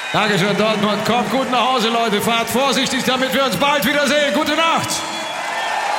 Dankeschön, Dortmund. Kommt gut nach Hause, Leute. Fahrt vorsichtig, damit wir uns bald wiedersehen. Gute Nacht.